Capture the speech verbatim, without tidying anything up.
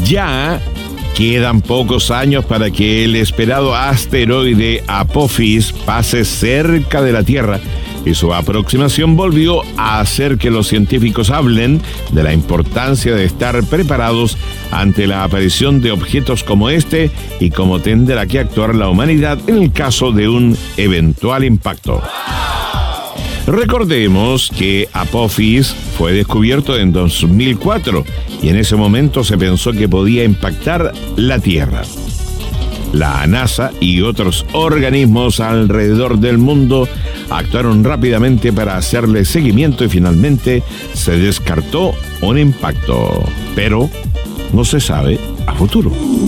Ya quedan pocos años para que el esperado asteroide Apophis pase cerca de la Tierra, y su aproximación volvió a hacer que los científicos hablen de la importancia de estar preparados ante la aparición de objetos como este y cómo tendrá que actuar la humanidad en el caso de un eventual impacto. Recordemos que Apophis fue descubierto en dos mil cuatro y en ese momento se pensó que podía impactar la Tierra. La NASA y otros organismos alrededor del mundo actuaron rápidamente para hacerle seguimiento y finalmente se descartó un impacto, pero no se sabe a futuro.